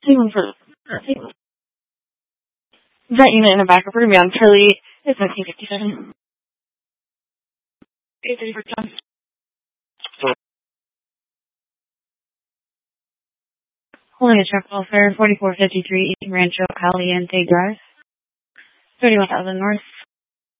Taking for that unit in the back. We're going to be on Charlie. It's 1957. 8:30 for John. Holding a truck welfare, 4453 East Rancho Caliente Drive, 31,000 North.